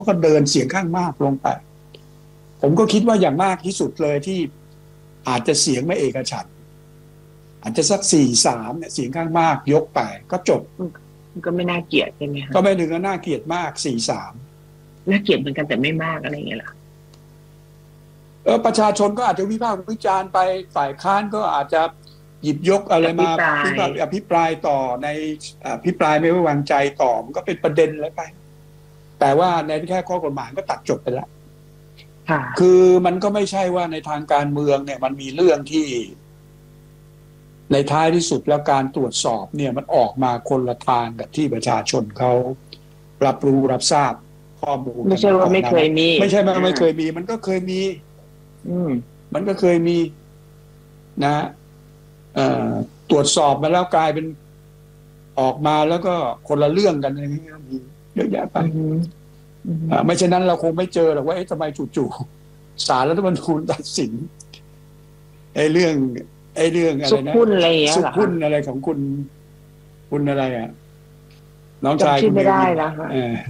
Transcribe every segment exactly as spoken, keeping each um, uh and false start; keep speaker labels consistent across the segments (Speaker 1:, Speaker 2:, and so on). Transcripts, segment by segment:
Speaker 1: ก็เดินเสียงข้างมากลงไปผมก็คิดว่าอย่างมากที่สุดเลยที่อาจจะเสียงไม่เอกฉันท์อาจจะสักสี่สามเนี่ยเสียงข้างมากยกไปก็จบ
Speaker 2: ก็ไม่น่าเกลียดใช่ไหมคะ
Speaker 1: ก็ไม่ถึงกับน่าเกลียดมากสี่สาม
Speaker 2: น่าเกลียดเหมือนกันแต่ไม่มากอะไรอย่างเงี้ยหรอ
Speaker 1: เออประชาชนก็อาจจะวิพากษ์วิจารณ์ไปฝ่ายค้านก็อาจจะหยิบยกอะไรมาอภิปรายต่อในอภิปรายไม่ไว้วางใจต่อมันก็เป็นประเด็นแล้วไปแต่ว่าในแค่ข้อกฎหมายก็ตัดจบไปแล้วคือมันก็ไม่ใช่ว่าในทางการเมืองเนี่ยมันมีเรื่องที่ในท้ายที่สุดแล้วการตรวจสอบเนี่ยมันออกมาคนละทางกับที่ประชาชนเขารับรู้รับทราบข้อมูล
Speaker 2: ไม่ใช่ว่าไม่เคยมี
Speaker 1: ไม่ใช่ว่าไม่เคยมีมันก็เคยมี อืมมันก็เคยมีนะตรวจสอบมาแล้วกลายเป็นออกมาแล้วก็คนละเรื่องกันอย่างนี้มีเยอะแยะไปไม่เช่นนั้นเราคงไม่เจอหรอกว่าเอ๊ะทำไมจู่ๆศาลรัฐธรรมนูญตัดสินไอ้เรื่องไอ้เรื่องอะไรนะ
Speaker 2: สุขุนอะไร
Speaker 1: สุขุนอะไรของคุณคุณอะไรอ่ะน้องชาย
Speaker 2: คุณไม่ได้นะฮะ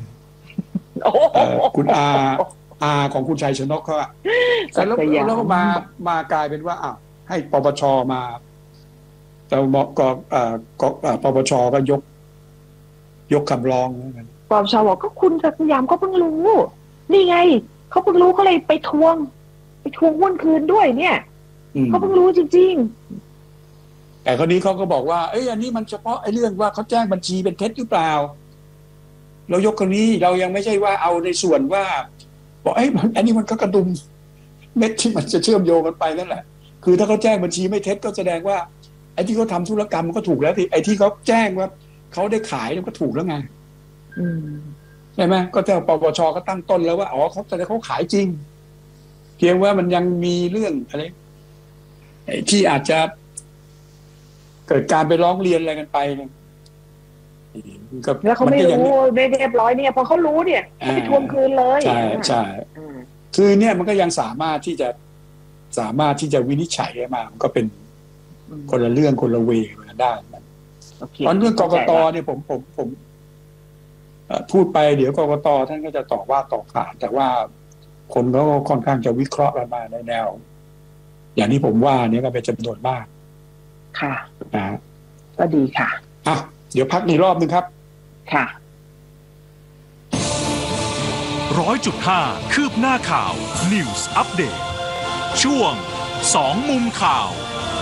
Speaker 1: คุณอาอาของคุณชัยชนกเขาอะแล้วแล้วก็มามากลายเป็นว่าอ้าวให้ปปชมาแต่เหมาะก็ก็ปปชก็ยกยกคำร้อง
Speaker 2: ปปชบอกก็คุณศักดิ์สยามก็เพิ่งรู้นี่ไงเขาเพิ่งรู้เขาเลยไปทวงไปทวงหุ้นคืนด้วยเนี่ยเขาเพิ่งรู้จริง
Speaker 1: ๆแต่คราวนี้เขาก็บอกว่าเอ้ยอันนี้มันเฉพาะไอ้เรื่องว่าเขาแจ้งบัญชีเป็นเท็จหรือเปล่าเรายกคนนี้เรายังไม่ใช่ว่าเอาในส่วนว่าบอกไอ้อันนี้มันก็กระดุมเม็ดที่มันจะเชื่อมโยงกันไปนั่นแหละคือถ้าเขาแจ้งบัญชีไม่เท็จก็แสดงว่าไอ้ที่เขาทำธุรกรรมมันก็ถูกแล้วที่ไอ้ที่เขาแจ้งว่าเขาได้ขายมันก็ถูกแล้วไงใช่ไหมก็แต่ปปชก็ตั้งต้นแล้วว่าอ๋อเขาแต่เขาขายจริงเพียงว่ามันยังมีเรื่องอะไรที่อาจจะเกิดการไปร้องเรียนอะไรกันไป
Speaker 2: แล้วเขาไม่รู้ไม่เรียบร้อยเนี่ยพอเขารู้เนี่ยเขาไปทวงคืนเลย
Speaker 1: ใช่ใช่คือเนี่ยมันก็ยังสามารถที่จะสามารถที่จะวินิจฉัยมามันก็เป็นคนละเรื่องคนละเวกันได้ตอนเรื่องกกตเนี่ยผมผมผมพูดไปเดี๋ยวกกตท่านก็จะต่อว่าต่อขานแต่ว่าคนก็ค่อนข้างจะวิเคราะห์กันมาในแนวอย่างที่ผมว่าเนี่ยก็เป็นจำนวนมาก
Speaker 2: ค่ะ
Speaker 1: นะ
Speaker 2: ก็ดีค่ะ
Speaker 1: อ่ะเดี๋ยวพักอีกรอบนึงครับ
Speaker 2: ค่ะ
Speaker 3: ร้อยจุดห้าคืบหน้าข่าว News Update ช่วงสองมุมข่าว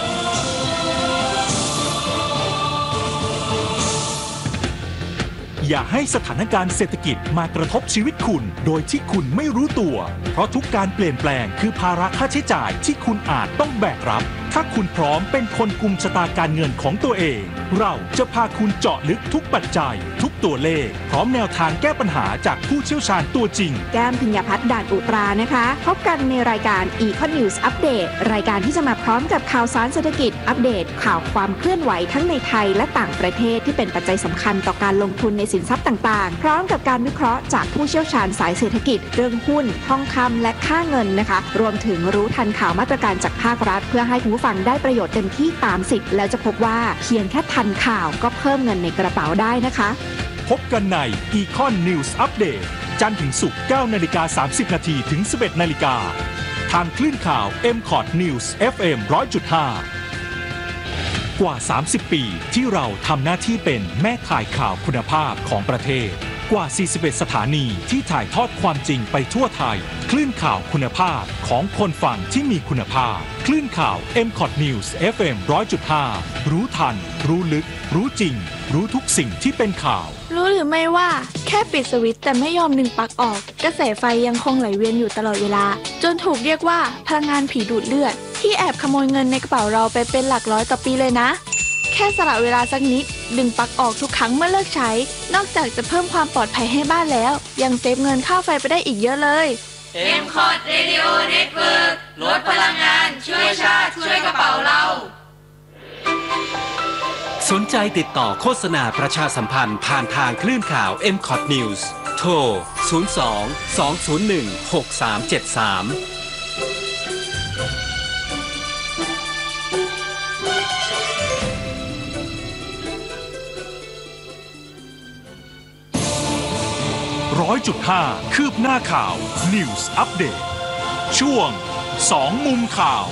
Speaker 3: อย่าให้สถานการณ์เศรษฐกิจมากระทบชีวิตคุณโดยที่คุณไม่รู้ตัวเพราะทุกการเปลี่ยนแปลงคือภาระค่าใช้จ่ายที่คุณอาจต้องแบกรับถ้าคุณพร้อมเป็นคนกุมชะตาการเงินของตัวเองเราจะพาคุณเจาะลึกทุกปัจจัยทุกตัวเลขพร้อมแนวทางแก้ปัญหาจากผู้เชี่ยวชาญตัวจริง
Speaker 4: แก้ม พิญญพัฒน์ ด่านอุตรานะคะพบกันในรายการ Econ News Update รายการที่จะมาพร้อมกับข่าวสารเศรษฐกิจอัปเดตข่าวความเคลื่อนไหวทั้งในไทยและต่างประเทศที่เป็นปัจจัยสำคัญต่อการลงทุนในสินทรัพย์ต่างๆพร้อมกับการวิเคราะห์จากผู้เชี่ยวชาญสายเศรษฐกิจเรื่องหุ้นทองคำและค่าเงินนะคะรวมถึงรู้ทันข่าวมาตรการจากภาครัฐเพื่อให้คุณผู้ฟังได้ประโยชน์เต็มที่ตามสิทธิ์แล้วจะพบว่าเพียงแค่ทันข่าวก็เพิ่มเงินในกระเป๋าได้นะคะ
Speaker 3: พบกันใน Econ News Update จันทร์ถึงศุกร์ เก้านาฬิกาสามสิบนาทีถึง สิบเอ็ดนาฬิกาทางคลื่นข่าว เอ็ม คอท News เอฟ เอ็ม หนึ่งร้อยจุดห้า กว่าสามสิบปีที่เราทำหน้าที่เป็นแม่ข่ายข่าวคุณภาพของประเทศกว่าสี่สิบเอ็ดสถานีที่ถ่ายทอดความจริงไปทั่วไทยคลื่นข่าวคุณภาพของคนฟังที่มีคุณภาพคลื่นข่าว เอ็ม คอท News เอฟ เอ็ม หนึ่งร้อยจุดห้า รู้ทันรู้ลึกรู้จริงรู้ทุกสิ่งที่เป็นข่าว
Speaker 5: รู้หรือไม่ว่าแค่ปิดสวิตช์แต่ไม่ยอมดึงปลั๊กออกกระแสไฟยังคงไหลเวียนอยู่ตลอดเวลาจนถูกเรียกว่าพลังงานผีดูดเลือดที่แอบขโมยเงินในกระเป๋าเราไปเป็นหลักร้อยต่อปีเลยนะแค่สละเวลาสักนิดดึงปลั๊กออกทุกครั้งเมื่อเลิกใช้นอกจากจะเพิ่มความปลอดภัยให้บ้านแล้วยังเซฟเงินค่าไฟไปได้อีกเยอะเลย
Speaker 6: เอ็ม คอท Radio Network ลดพลังงานช่วยชาติช่วยกระเป๋าเรา
Speaker 7: สนใจติดต่อโฆษณาประชาสัมพันธ์ผ่านทางคลื่นข่าว เอ็ม คอท News โทรศูนย์ สอง สอง ศูนย์ หนึ่ง หก สาม เจ็ด สาม
Speaker 3: ร้อยร้อยจุดห้า คืบหน้าข่าว News Update ช่วงสองมุมข่าว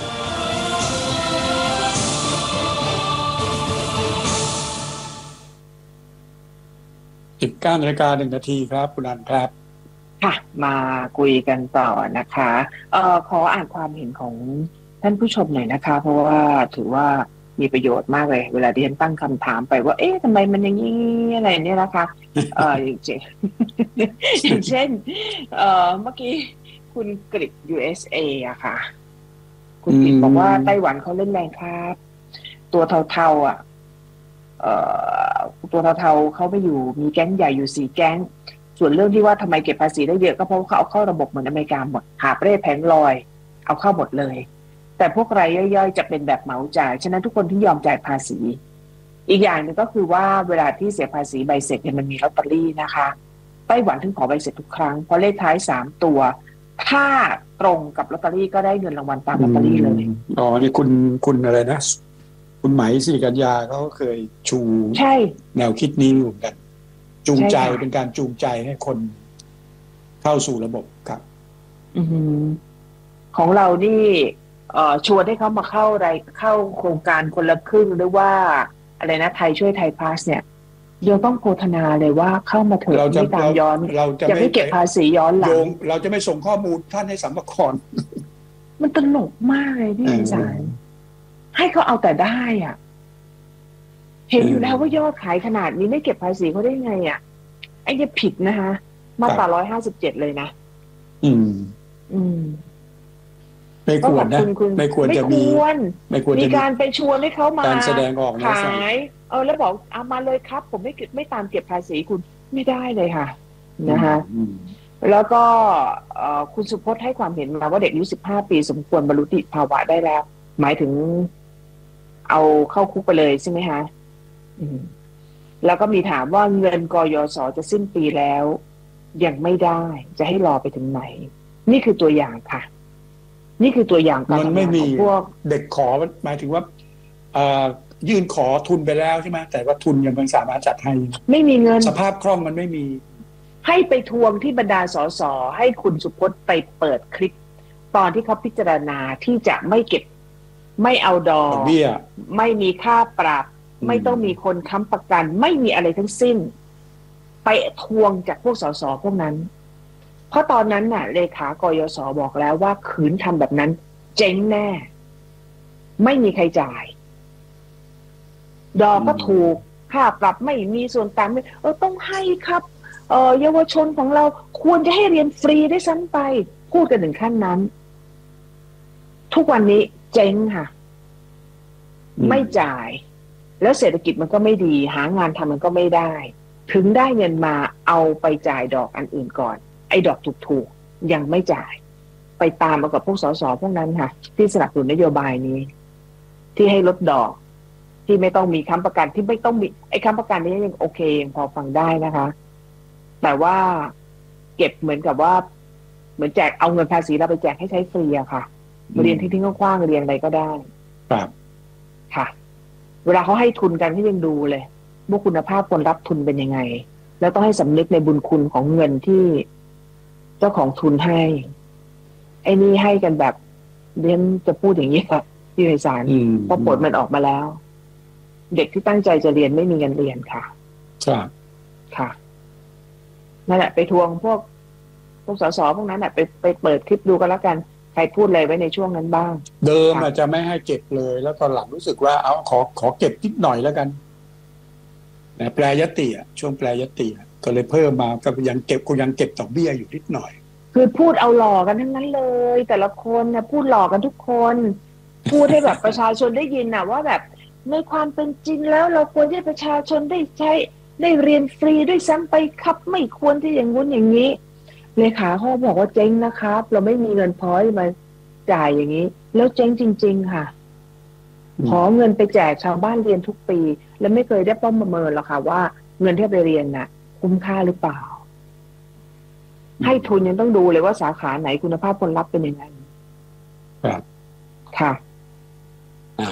Speaker 1: สิบเก้านาฬิกาหนึ่งนาทีครับคุณอันครับ
Speaker 2: ค่ะมาคุยกันต่อนะคะเอ่อขออ่านความเห็นของท่านผู้ชมหน่อยนะคะเพราะว่าถือว่ามีประโยชน์มากเลยเวลาที่ฉันตั้งคำถามไปว่าเอ๊ะทำไมมันอย่างนี้อะไรเนี่ยนะคะเอ่ออย่างเช่นอย่างเช่นเอ่อเมื่อกี้คุณกฤษ ยู เอส เอ อะค่ะคุณกฤษบอกว่าไต้หวันเขาเล่นแรงครับตัวเทาๆอ่ะเอ่อตัวเทาๆเขาไปอยู่มีแก๊งใหญ่อยู่สี่แก๊งส่วนเรื่องที่ว่าทำไมเก็บภาษีได้เยอะก็เพราะเขาเอาเข้าระบบเหมือนอเมริกาหมดหาบเร่แผงลอยเอาเข้าหมดเลยแต่พวกรายย่อยๆจะเป็นแบบเหมาจ่ายฉะนั้นทุกคนที่ยอมจ่ายภาษีอีกอย่างหนึ่งก็คือว่าเวลาที่เสียภาษีใบเสร็จเนี่ยมันมีลอตเตอรี่นะคะไต้หวันถึงขอใบเสร็จทุกครั้งเพราะเลขท้ายสามตัวถ้าตรงกับลอตเตอรี่ก็ได้เงินรางวัลตามลอตเตอรี่เลย
Speaker 1: อ๋อนี่คุณคุณอะไรนะคุณไหมสิริกัญญาเขาเคยชูใช่แนวคิดนี้เหมือนกันจูงใจเป็นการจูงใจให้คนเข้าสู่ระบบครับ
Speaker 2: อือของเรานี่เอ่อชวนให้เขามาเข้าอะไรเข้าโครงการคนละครึ่งหรือว่าอะไรนะไทยช่วยไทยพาสเนี่ยเดี๋ยวต้องโฆษณาเลยว่าเข้ามาเถอะไม่ตามย้อนเราจะไม่เก็บภาษีย้อนหลัง
Speaker 1: เราจะไม่ส่งข้อมูลท่านให้สัมภาระ
Speaker 2: มันตลกมากเลยพี่สารให้เขาเอาแต่ได้อ่ะเห็นอยู่แล้วว่ายอดขายขนาดนี้ไม่เก็บภาษีเขาได้ไงอ่ะไอ้เนี่ยผิดนะคะมาตราร้อยห้าสิบเจ็ดเลยนะ
Speaker 1: อืมอืมไม่ควรนะไม่ควรจะมี
Speaker 2: ไม่ควรมีการไปชวนให้เขามา
Speaker 1: การแสดงออก
Speaker 2: ขายเออแล้วบอกเอามาเลยครับผมไม่ไม่ตามเก็บภาษีคุณไม่ได้เลยค่ะนะคะแล้วก็คุณสุพจน์ให้ความเห็นมาว่าเด็กอายุสิบห้าปีสมควรบรรลุนิติภาวะได้แล้วหมายถึงเอาเข้าคุกไปเลยใช่ไหมคะแล้วก็มีถามว่าเงินกยศจะสิ้นปีแล้วยังไม่ได้จะให้รอไปถึงไหนนี่คือตัวอย่างค่ะนี่คือตัวอย่าง
Speaker 1: การทำงานของพวกเด็กขอหมายถึงว่ายื่นขอทุนไปแล้วใช่ไหมแต่ว่าทุนยังไม่สามารถจัดให้
Speaker 2: ไม่มีเงิน
Speaker 1: สภาพคล่องมันไม่มี
Speaker 2: ให้ไปทวงที่บรรดาสสให้คุณสุพจน์ไปเปิดคลิปตอนที่เขาพิจารณาที่จะไม่เก็บไม่เอาดอก
Speaker 1: เบี้ย
Speaker 2: ไม่มีค่าปรับไม่ต้องมีคนค้ำประกันไม่มีอะไรทั้งสิ้นไปทวงจากพวกสสพวกนั้นเพราะตอนนั้นน่ะเลขากยศบอกแล้วว่าขืนทำแบบนั้นเจ๊งแน่ไม่มีใครจ่ายดอกก็ถูกค่าปรับไม่มีส่วนต่างเออต้องให้ครับเออเยาวชนของเราควรจะให้เรียนฟรีได้ซ้ำไปพูดกันถึงขั้นนั้นทุกวันนี้เจ๊งค่ะไม่จ่ายแล้วเศรษฐกิจมันก็ไม่ดีหางานทำมันก็ไม่ได้ถึงได้เงินมาเอาไปจ่ายดอกอันอื่นก่อนไอ้ดอกถูกๆยังไม่จ่ายไปตามมากับพวกสสพวกนั้นค่ะที่สนับสนุนนโยบายนี้ที่ให้ลดดอกที่ไม่ต้องมีค้ำประกันที่ไม่ต้องมีไอ้ค้ำประกันนี้ยังโอเคยังพอฟังได้นะคะแต่ว่าเก็บเหมือนกับว่าเหมือนแจกเอาเงินภาษีเราไปแจกให้ใช้ฟรีอะค่ะเรียนทิ้งๆกว้างๆเรียนอะไรก็ได้
Speaker 1: ครับ
Speaker 2: ค่ะเวลาเขาให้ทุนกันที่ยังดูเลยว่าคุณภาพคนรับทุนเป็นยังไงแล้วต้องให้สำนึกในบุญคุณของเงินที่เจ้าของทุนให้ไอ้นี่ให้กันแบบเรียนจะพูดอย่างนี้ค่ะที่ไพศาลพอผลมันออกมาแล้วเด็กที่ตั้งใจจะเรียนไม่มีเงินเรียนค่ะ
Speaker 1: ครับ
Speaker 2: ค่ะนั่นแหละไปทวงพวกพวกสสพวกนั้นแหละไปไปเปิดคลิปดูกันแล้วกันใครพูดอะไรไว้ในช่วงนั้นบ้าง
Speaker 1: เดิมอาจจะไม่ให้เก็บเลยแล้วตอนหลังรู้สึกว่าเอาขอขอเก็บนิดหน่อยแล้วกันนะแปลยติอ่ะช่วงแปลยติก็เลยเพิ่มมาก็ยังเก็บกูยังเก็บดอกเบี้ยอยู่นิดหน่อย
Speaker 2: คือพูดเอาหลอกกันทั้งนั้นเลยแต่ละคนนะพูดหลอกกันทุกคนพูดให้แบบประชาชนได้ยินนะว่าแบบในความเป็นจริงแล้วเราควรให้ประชาชนได้ใช้ได้เรียนฟรีด้วยซ้ำไปครับไม่ควรที่อย่างงู้นอย่างนี้เลขาเขาบอกว่าเจ๊งนะครับเราไม่มีเงินพอที่มาจ่ายอย่างนี้แล้วเจ๊งจริงๆค่ะขอเงินไปแจกชาวบ้านเรียนทุกปีแล้วไม่เคยได้ป้อมประเมินหรอกค่ะว่าเงินที่ไปเรียนน่ะคุ้มค่าหรือเปล่าให้ทุนยังต้องดูเลยว่าสาขาไหนคุณภาพคนรับเป็นยังไง
Speaker 1: ครับ
Speaker 2: ค่ะ
Speaker 1: อ่า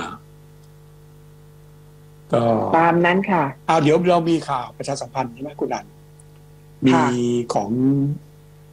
Speaker 1: ก็
Speaker 2: ตามนั้นค่ะ
Speaker 1: เอาเดี๋ยวเรามีข่าวประชาสัมพันธ์ใช่ไหมคุณนันมี
Speaker 2: ค่ะ
Speaker 1: ของ